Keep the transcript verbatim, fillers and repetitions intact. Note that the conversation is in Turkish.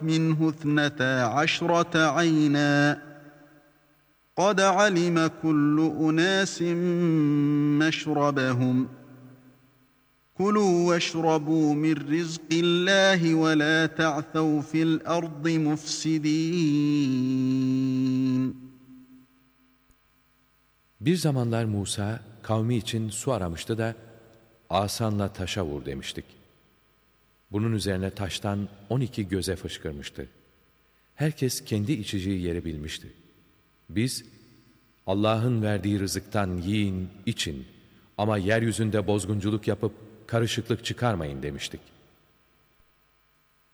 مِنْهُ اثْنَتَا عَشْرَةَ عَيْنًا قَدْ عَلِمَ كُلُّ أُنَاسٍ مَّشْرَبَهُمْ كُلُوا وَاشْرَبُوا مِنْ رِزْقِ اللّٰهِ وَلَا تَعْثَوْا فِي الْأَرْضِ مُفْسِدِينَ. Bir zamanlar Musa kavmi için su aramıştı da asanla taşa vur demiştik. Bunun üzerine taştan on iki göze fışkırmıştı. Herkes kendi içeceği yeri bilmişti. Biz Allah'ın verdiği rızıktan yiyin, için ama yeryüzünde bozgunculuk yapıp karışıklık çıkarmayın demiştik.